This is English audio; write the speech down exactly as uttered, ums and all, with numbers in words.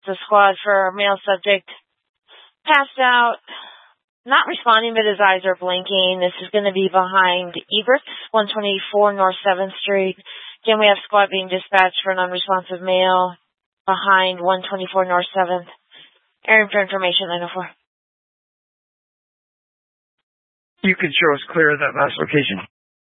The squad for male subject passed out, not responding, but his eyes are blinking. This is going to be behind Eberts, one twenty-four North seventh Street. Again, we have squad being dispatched for an unresponsive male behind one twenty-four North seventh. Area for information, nine oh four. You can show us clear of that last location.